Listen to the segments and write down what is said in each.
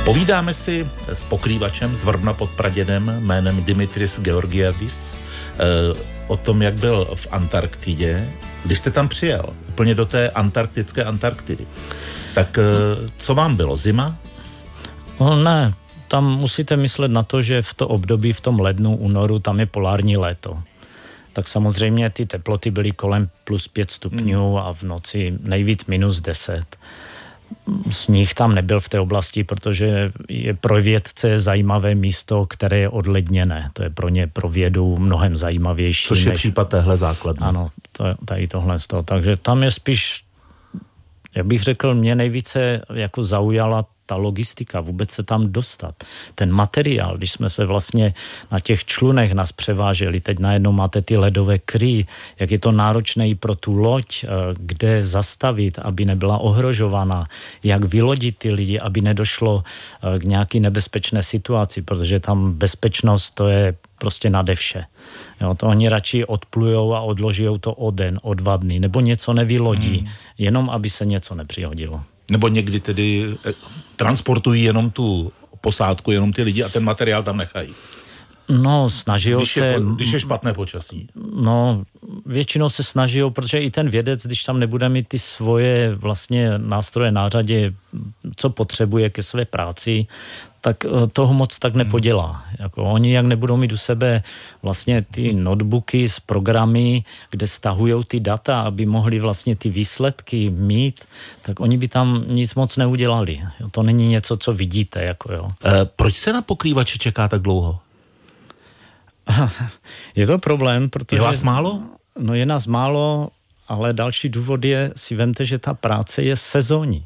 Povídáme si s pokrývačem z Vrbna pod Pradědem jménem Dimitris Georgiadis o tom, jak byl v Antarktidě. Když jste tam přijel, úplně do té antarktické Antarktidy, tak co vám bylo? Zima? Ne, tam musíte myslet na to, že v to období, v tom lednu, únoru, tam je polární léto. Tak samozřejmě ty teploty byly kolem plus 5 stupňů a v noci nejvíc minus 10. Sníh tam nebyl v té oblasti, protože je pro vědce zajímavé místo, které je odledněné. To je pro ně, pro vědu mnohem zajímavější. Což je případ téhle základny. Ano, tady tohle z toho. Takže tam je spíš, jak bych řekl, mě nejvíce jako zaujala ta logistika, vůbec se tam dostat. Ten materiál, když jsme se vlastně na těch člunech nás převáželi, teď najednou máte ty ledové kry, jak je to náročné i pro tu loď, kde zastavit, aby nebyla ohrožována, jak vylodit ty lidi, aby nedošlo k nějaký nebezpečné situaci, protože tam bezpečnost to je prostě nade vše. Jo, to oni radši odplujou a odložijou to o den, o 2 dny, nebo něco nevylodí, jenom aby se něco nepřihodilo. Nebo někdy tedy transportují jenom tu posádku, jenom ty lidi a ten materiál tam nechají. No, snažil se... Když je špatné počasí. No, většinou se snažil, protože i ten vědec, když tam nebude mít ty svoje vlastně nástroje na řadě, co potřebuje ke své práci, tak toho moc tak nepodělá. Jako oni, jak nebudou mít u sebe vlastně ty notebooky s programy, kde stahujou ty data, aby mohli vlastně ty výsledky mít, tak oni by tam nic moc neudělali. To není něco, co vidíte. Jako jo. Proč se na pokrývači čeká tak dlouho? Je to problém, protože... Je vás málo? No je nás málo, ale další důvod je, si vemte, že ta práce je sezónní.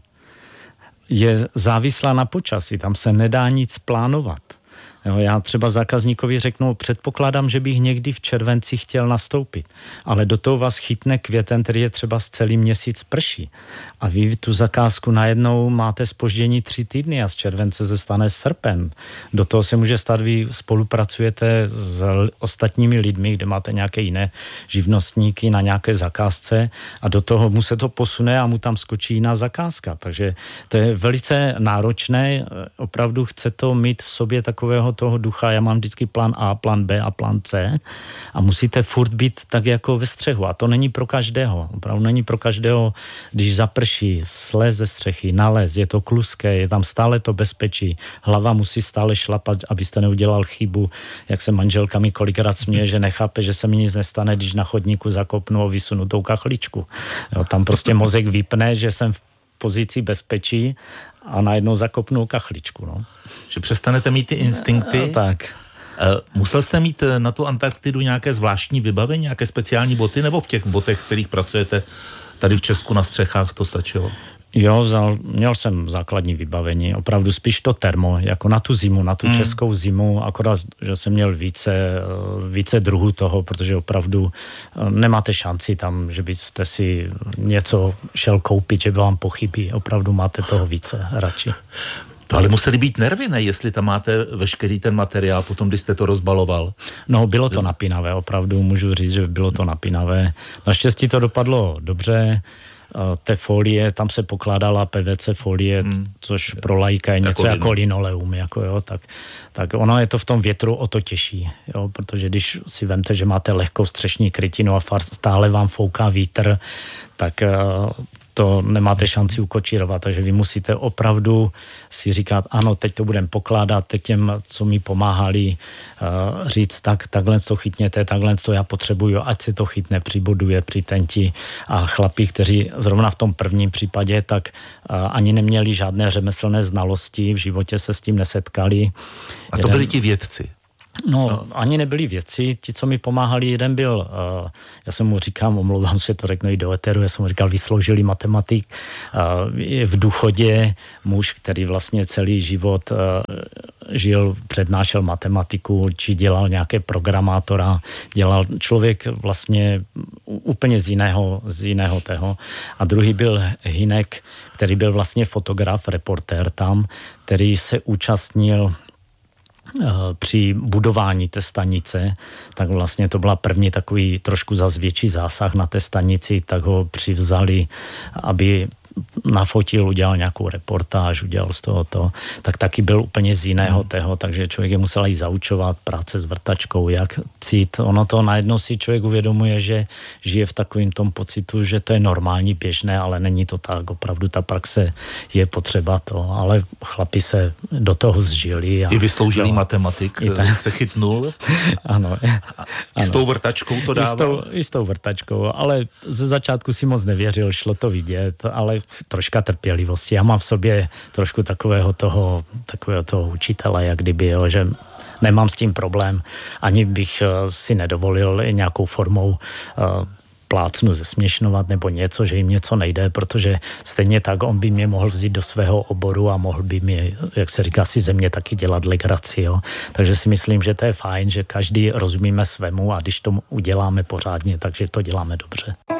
Je závislá na počasí, tam se nedá nic plánovat. Jo, já třeba zákazníkovi řeknu, předpokládám, že bych někdy v červenci chtěl nastoupit, ale do toho vás chytne květen, který je třeba z celý měsíc prší. A vy tu zakázku najednou máte zpoždění 3 týdny a z července se stane srpen. Do toho se může stát, vy spolupracujete s ostatními lidmi, kde máte nějaké jiné živnostníky na nějaké zakázce a do toho mu se to posune a mu tam skočí jiná zakázka. Takže to je velice náročné, opravdu chce to mít v sobě takového toho ducha, já mám vždycky plán A, plán B a plán C a musíte furt být tak jako ve střehu a to není pro každého, opravdu není pro každého, když zaprší, slez ze střechy, nalez, je to kluské, je tam stále to bezpečí, hlava musí stále šlapat, abyste neudělal chybu, jak se manželka mi kolikrát směje, že nechápe, že se mi nic nestane, když na chodníku zakopnu o vysunutou kachličku. Jo, tam prostě mozek vypne, že jsem v pozici bezpečí a najednou zakopnou kachličku. No. Že přestanete mít ty instinkty? No, tak. Musel jste mít na tu Antarktidu nějaké zvláštní vybavení, nějaké speciální boty, nebo v těch botech, kterých pracujete tady v Česku na střechách, to stačilo? Jo, měl jsem základní vybavení, opravdu spíš to termo, jako na tu zimu, na tu českou zimu, akorát, že jsem měl více druhů toho, protože opravdu nemáte šanci tam, že byste si něco šel koupit, že by vám pochybí, opravdu máte toho více radši. To ale museli být nervy, ne? Jestli tam máte veškerý ten materiál, potom, když jste to rozbaloval. No, bylo to napínavé, opravdu můžu říct, že bylo to napínavé. Naštěstí to dopadlo dobře. Té folie, tam se pokládala PVC folie, což pro laika je něco jako linoleum, jako jo, tak ono je to v tom větru o to těžší, jo, protože když si vemte, že máte lehkou střešní krytinu a stále vám fouká vítr, tak to nemáte šanci ukočírovat, takže vy musíte opravdu si říkat, ano, teď to budeme pokládat, teď těm, co mi pomáhali, říct, takhle to chytněte, takhle to já potřebuju, ať se to chytne, přiboduje, přitenti a chlapi, kteří zrovna v tom prvním případě, tak ani neměli žádné řemeslné znalosti, v životě se s tím nesetkali. A to byli ti vědci? No, ani nebyli vědci, ti, co mi pomáhali, jeden byl, já jsem mu říkám, omlouvám se, to řeknu i do éteru, já jsem mu říkal, vysloužilý matematik, je v důchodě muž, který vlastně celý život přednášel matematiku, či dělal nějaké programátora, dělal člověk vlastně úplně z jiného toho. A druhý byl Hinek, který byl vlastně fotograf, reportér tam, který se účastnil při budování té stanice, tak vlastně to byla první takový trošku zas větší zásah na té stanici, tak ho přivzali, aby nafotil, udělal nějakou reportáž, udělal z toho to, tak taky byl úplně z jiného toho, takže člověk je musel i zaučovat, práce s vrtačkou, jak cít. Ono to najednou si člověk uvědomuje, že žije v takovém tom pocitu, že to je normální, běžné, ale není to tak. Opravdu ta praxe je potřeba to, ale chlapi se do toho zžili. I vysloužilý matematik se chytnul. Ano. I s tou vrtačkou to dával? I s tou vrtačkou, ale ze začátku si moc nevěřil, šlo to vidět, ale troška trpělivosti. Já mám v sobě trošku takového toho učitele, jak kdyby, jo, že nemám s tím problém, ani bych si nedovolil nějakou formou plácnu zesměšnovat nebo něco, že jim něco nejde, protože stejně tak on by mě mohl vzít do svého oboru a mohl by mi, jak se říká, si ze mě taky dělat legraci. Jo? Takže si myslím, že to je fajn, že každý rozumíme svému a když to uděláme pořádně, takže to děláme dobře.